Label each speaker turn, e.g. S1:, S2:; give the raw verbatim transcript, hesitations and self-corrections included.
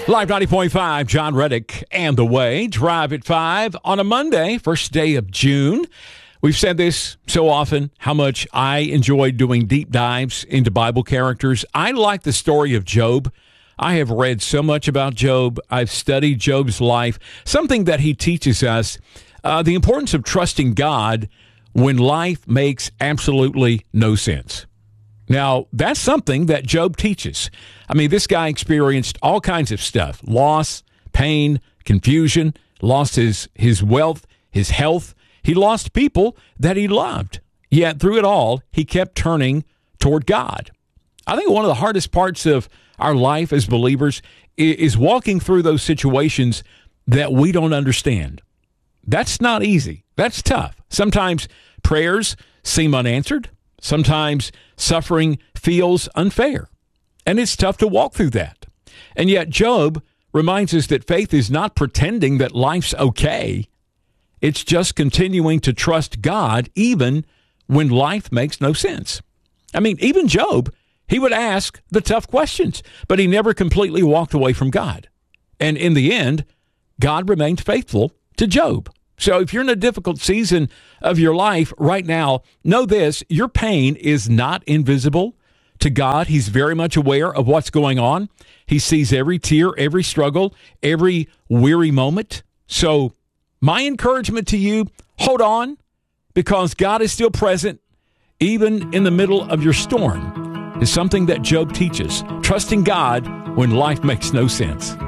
S1: Live ninety point five, John Reddick and The Way. Drive at five on a Monday, first day of June. We've said this so often, how much I enjoy doing deep dives into Bible characters. I like the story of Job. I have read so much about Job. I've studied Job's life, something that he teaches us, uh, the importance of trusting God when life makes absolutely no sense. Now, that's something that Job teaches. I mean, this guy experienced all kinds of stuff, loss, pain, confusion, lost his, his wealth, his health. He lost people that he loved. Yet through it all, he kept turning toward God. I think one of the hardest parts of our life as believers is walking through those situations that we don't understand. That's not easy. That's tough. Sometimes prayers seem unanswered. Sometimes suffering feels unfair, and it's tough to walk through that. And yet Job reminds us that faith is not pretending that life's okay. It's just continuing to trust God even when life makes no sense. I mean, even Job, he would ask the tough questions, but he never completely walked away from God. And in the end, God remained faithful to Job. So if you're in a difficult season of your life right now, know this, your pain is not invisible to God. He's very much aware of what's going on. He sees every tear, every struggle, every weary moment. So my encouragement to you, hold on, because God is still present, even in the middle of your storm, is something that Job teaches, trusting God when life makes no sense.